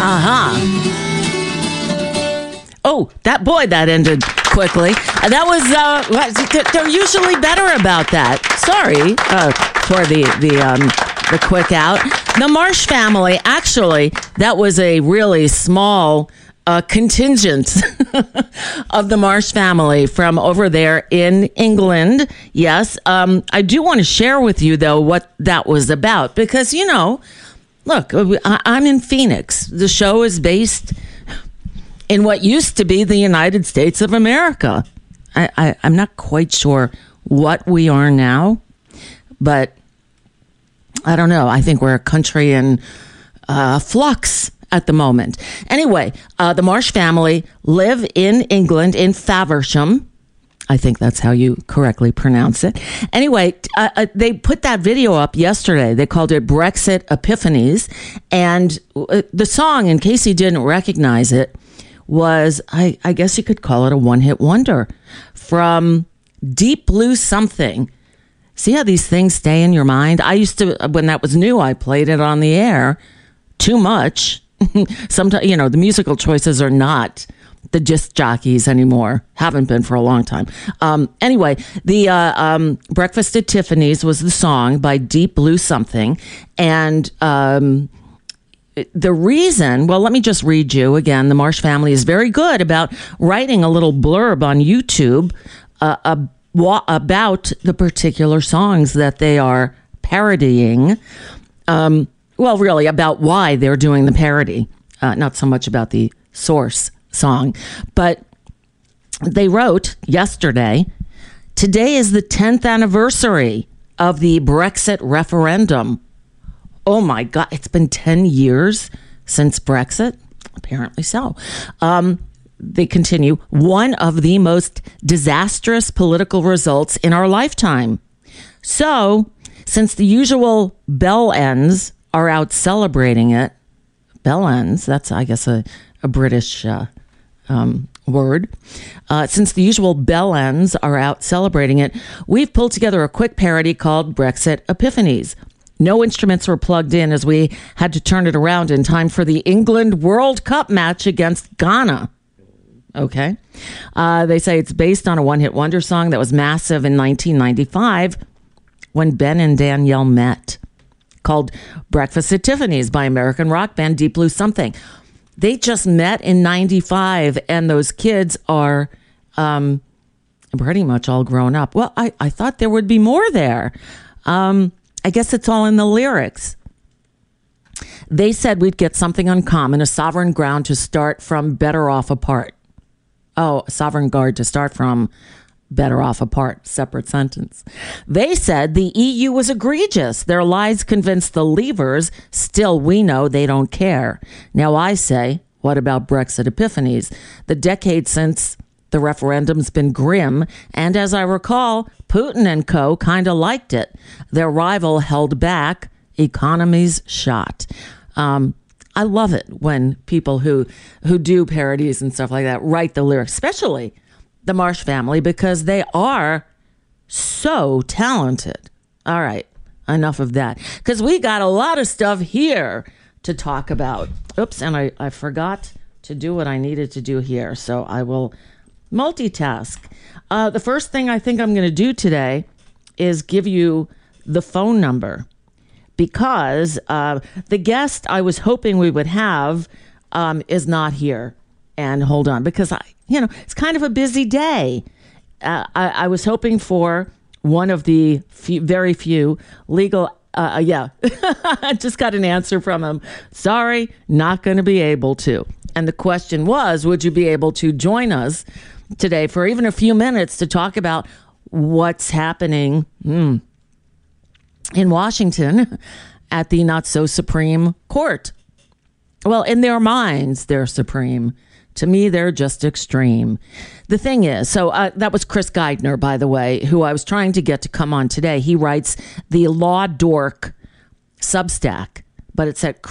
Oh, that ended quickly. That was, they're usually better about that. Sorry for the quick out. The Marsh Family, actually, that was a really small contingent of the Marsh Family from over there in England. Yes. I do want to share with you, though, what that was about, because, look, I'm in Phoenix. The show is based in what used to be the United States of America. I'm not quite sure what we are now, but I don't know. I think we're a country in flux at the moment. Anyway, the Marsh Family live in England, in Faversham. I think that's how you correctly pronounce it. Anyway, they put that video up yesterday. They called it Brexit Epiphanies. And the song, in case you didn't recognize it, was, I guess you could call it a one-hit wonder from Deep Blue Something. See how these things stay in your mind? I used to, when that was new, I played it on the air too much. Sometimes, the musical choices are not the disc jockeys anymore. Haven't been for a long time. Anyway, the Breakfast at Tiffany's was the song by Deep Blue Something. And the reason, well, let me just read you again. The Marsh Family is very good about writing a little blurb on YouTube about the particular songs that they are parodying. Well, really, about why they're doing the parody, not so much about the source song. But they wrote yesterday, today is the 10th anniversary of the Brexit referendum. Oh, my God, it's been 10 years since Brexit? Apparently so. They continue, one of the most disastrous political results in our lifetime. So, since the usual bell ends are out celebrating it. Bell ends, that's, I guess, a British word. Since the usual bell ends are out celebrating it, we've pulled together a quick parody called Brexit Epiphanies. No instruments were plugged in as we had to turn it around in time for the England World Cup match against Ghana. Okay. They say it's based on a one-hit wonder song that was massive in 1995 when Ben and Danielle met, called Breakfast at Tiffany's by American rock band Deep Blue Something. They just met in 95, and those kids are pretty much all grown up. Well, I thought there would be more there. I guess it's all in the lyrics. They said we'd get something uncommon, a sovereign ground to start from, better off apart. Oh, a sovereign guard to start from, better off apart. Separate sentence. They said the EU was egregious. Their lies convinced the leavers. Still, we know they don't care. Now I say, what about Brexit Epiphanies? The decade since the referendum's been grim, and as I recall, Putin and co. kind of liked it. Their rival held back. Economies shot. I love it when people who do parodies and stuff like that write the lyrics, especially the Marsh Family, because they are so talented. All right, enough of that, because we got a lot of stuff here to talk about. Oops, and I forgot to do what I needed to do here, so I will multitask. The first thing I think I'm going to do today is give you the phone number, because the guest I was hoping we would have is not here. And hold on, because it's kind of a busy day. I was hoping for one of the very few legal. I just got an answer from him. Sorry, not going to be able to. And the question was, would you be able to join us today for even a few minutes to talk about what's happening in Washington at the not so Supreme Court? Well, in their minds, they're supreme. To me, they're just extreme. The thing is, so that was Chris Geidner, by the way, who I was trying to get to come on today. He writes the Law Dork Substack, but it's at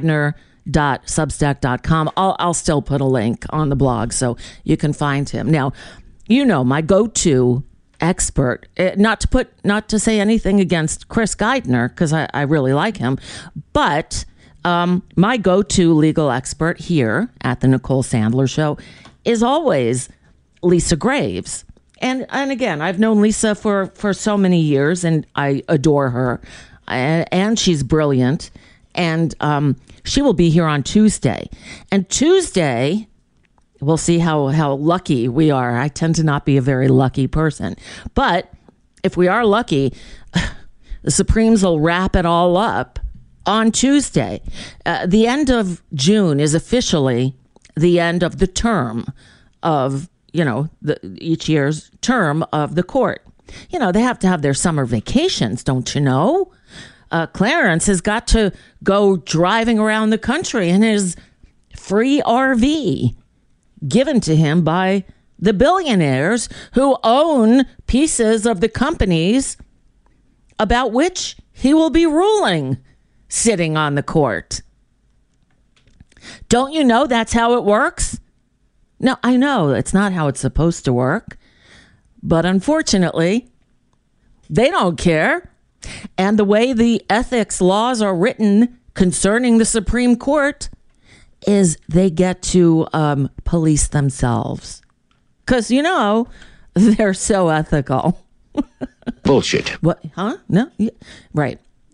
chrisgeidner.substack.com. I'll still put a link on the blog so you can find him. Now, my go-to expert, not to say anything against Chris Geidner, because I really like him, but My go-to legal expert here at the Nicole Sandler Show is always Lisa Graves. And again, I've known Lisa for so many years, and I adore her. And she's brilliant. And she will be here on Tuesday. And Tuesday, we'll see how lucky we are. I tend to not be a very lucky person. But if we are lucky, the Supremes will wrap it all up on Tuesday. The end of June is officially the end of the term of, each year's term of the court. They have to have their summer vacations, don't you know? Clarence has got to go driving around the country in his free RV given to him by the billionaires who own pieces of the companies about which he will be ruling sitting on the court. Don't you know that's how it works? No, I know it's not how it's supposed to work, but unfortunately, they don't care. And the way the ethics laws are written concerning the Supreme Court is they get to police themselves. Because, they're so ethical. Bullshit. What? Huh? No? Yeah. Right.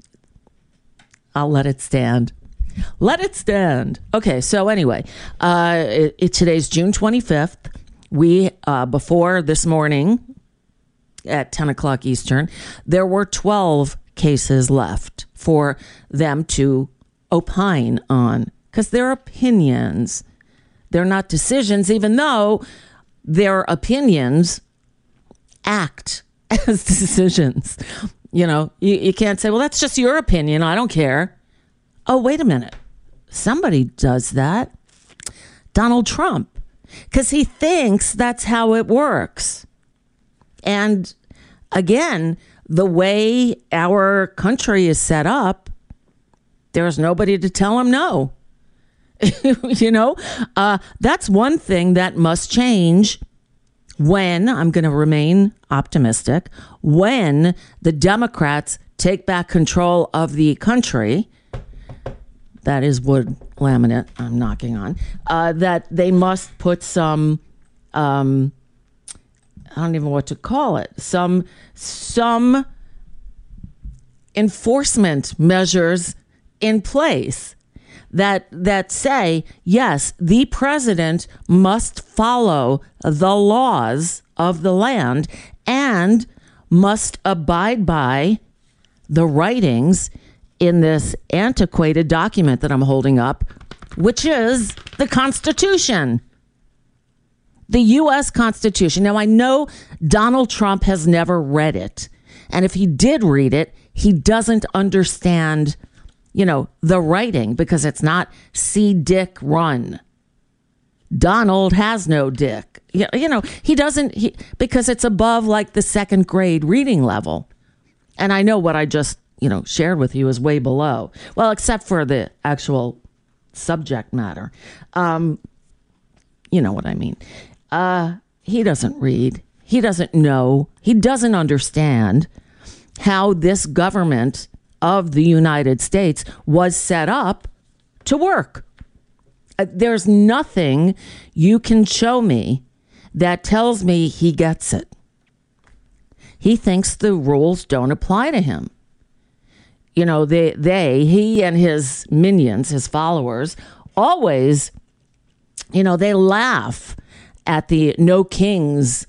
I'll let it stand. Let it stand. Okay, so anyway, today's June 25th. We, before this morning at 10 o'clock Eastern, there were 12 cases left for them to opine on. Because they're opinions. They're not decisions, even though their opinions act as decisions. You can't say, well, that's just your opinion. I don't care. Oh, wait a minute. Somebody does that. Donald Trump. Because he thinks that's how it works. And again, the way our country is set up, there's nobody to tell him no. That's one thing that must change when, I'm going to remain optimistic, when the Democrats take back control of the country. That is wood laminate I'm knocking on. That they must put some, I don't even know what to call it, some enforcement measures in place that say, yes, the president must follow the laws of the land and must abide by the writings in this antiquated document that I'm holding up, which is the Constitution. The U.S. Constitution. Now, I know Donald Trump has never read it. And if he did read it, he doesn't understand the writing, because it's not see dick run. Donald has no dick. He doesn't, because it's above like the second grade reading level. And I know what I just, shared with you is way below. Well, except for the actual subject matter. You know what I mean. He doesn't read. He doesn't know. He doesn't understand how this government of the United States was set up to work. There's nothing you can show me that tells me he gets it. He thinks the rules don't apply to him. He and his minions, his followers, always, they laugh at the No Kings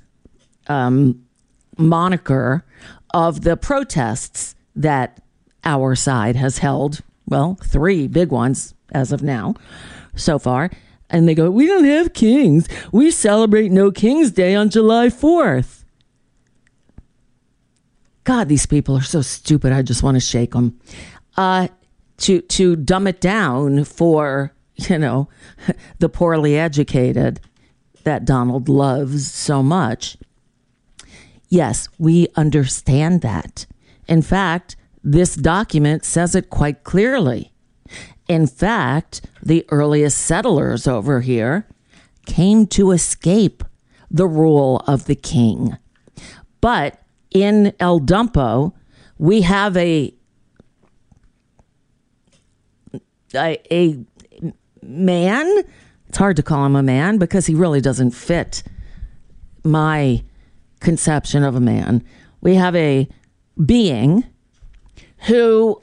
moniker of the protests that our side has held. Well, 3 big ones as of now, so far. And they go, we don't have kings. We celebrate No King's Day on July 4th. God, these people are so stupid. I just want to shake them. To dumb it down for, the poorly educated that Donald loves so much. Yes, we understand that. In fact, this document says it quite clearly. In fact, the earliest settlers over here came to escape the rule of the king. But in El Dumpo, we have a a man. It's hard to call him a man because he really doesn't fit my conception of a man. We have a being who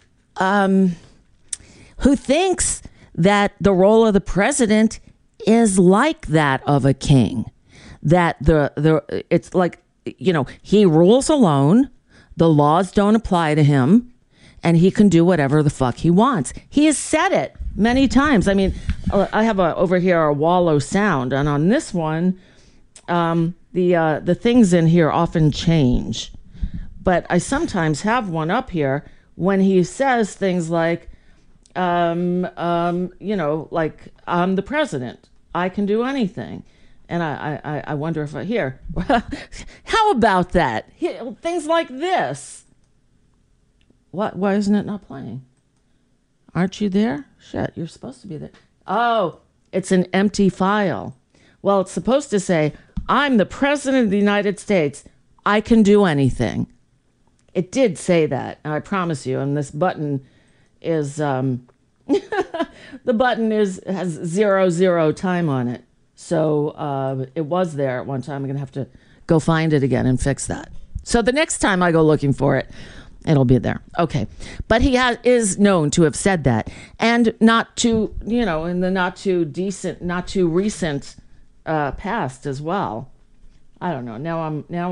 thinks that the role of the president is like that of a king. That it's like, he rules alone. The laws don't apply to him, and he can do whatever the fuck he wants. He has said it many times. I mean, I have over here a Wallow sound, and on this one, the things in here often change. But I sometimes have one up here when he says things like, like, I'm the president. I can do anything. And I wonder if here, how about that? Things like this. What? Why isn't it not playing? Aren't you there? Shit, you're supposed to be there. Oh, it's an empty file. Well, it's supposed to say, I'm the president of the United States. I can do anything. It did say that, I promise you. And this button is, the button has 00 time on it. So it was there at one time. I'm going to have to go find it again and fix that. So the next time I go looking for it, it'll be there. Okay. But he is known to have said that. And not too, in the not too recent past as well. I don't know. Now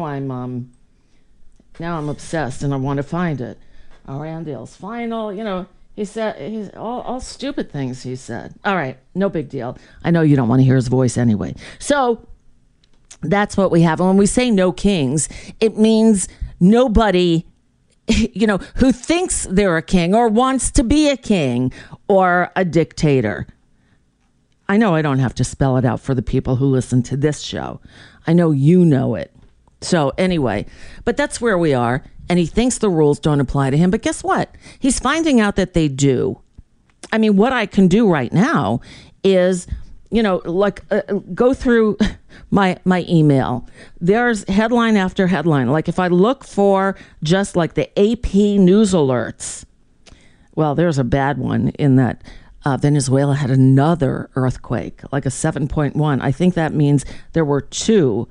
I'm obsessed and I want to find it. Randall's final, he said all stupid things he said. All right, no big deal. I know you don't want to hear his voice anyway. So that's what we have. And when we say no kings, it means nobody, who thinks they're a king or wants to be a king or a dictator. I know I don't have to spell it out for the people who listen to this show. I know you know it. So anyway, but that's where we are. And he thinks the rules don't apply to him. But guess what? He's finding out that they do. I mean, what I can do right now is, go through my email. There's headline after headline. Like if I look for just like the AP news alerts, well, there's a bad one in that Venezuela had another earthquake, like a 7.1. I think that means there were two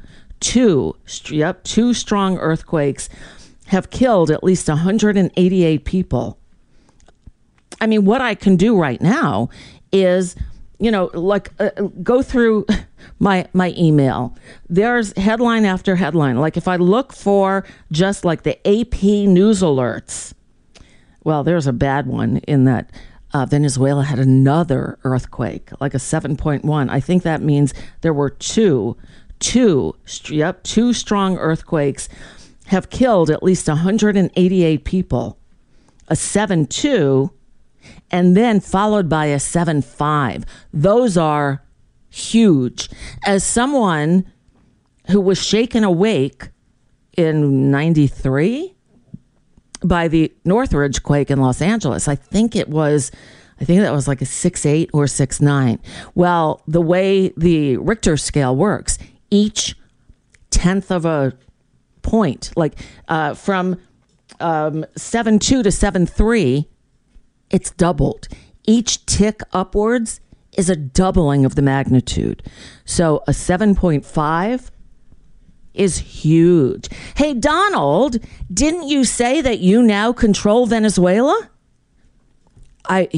strong earthquakes have killed at least 188 people. I mean, what I can do right now is, go through my email. There's headline after headline. Like if I look for just like the AP news alerts, well, there's a bad one in that Venezuela had another earthquake, like a 7.1. I think that means there were two strong earthquakes have killed at least 188 people. A 7.2 and then followed by a 7.5. Those are huge. As someone who was shaken awake in 93 by the Northridge quake in Los Angeles, I think that was like a 6.8 or 6.9. Well, the way the Richter scale works, each tenth of a point, like from 7.2 to 7.3, it's doubled. Each tick upwards is a doubling of the magnitude. So a 7.5 is huge. Hey, Donald, didn't you say that you now control Venezuela?